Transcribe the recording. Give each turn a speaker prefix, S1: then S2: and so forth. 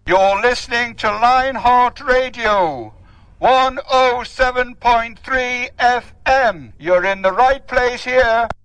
S1: You're listening to Lionheart Radio, 107.3 FM. You're in the right place here.